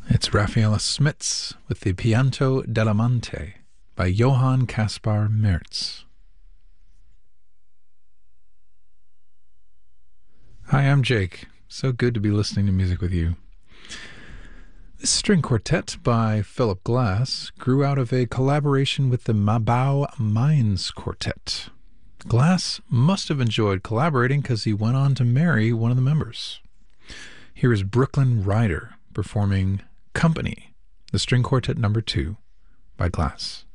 It's Raffaella Smits with the Pianto dell'Amante by Johann Caspar Merz. Hi, I'm Jake. So good to be listening to music with you. This string quartet by Philip Glass grew out of a collaboration with the Mabau Mines Quartet. Glass must have enjoyed collaborating because he went on to marry one of the members. Here is Brooklyn Ryder performing Company, the string quartet number 2 by Glass.